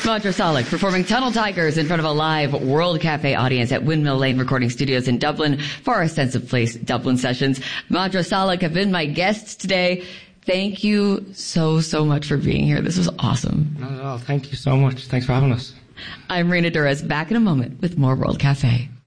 Madra Salik performing Tunnel Tigers in front of a live World Cafe audience at Windmill Lane Recording Studios in Dublin for our Sense of Place Dublin sessions. Madra Salik have been my guests today. Thank you so much for being here. This was awesome. Not at all. Thank you so much. Thanks for having us. I'm Rena Durez, back in a moment with more World Cafe.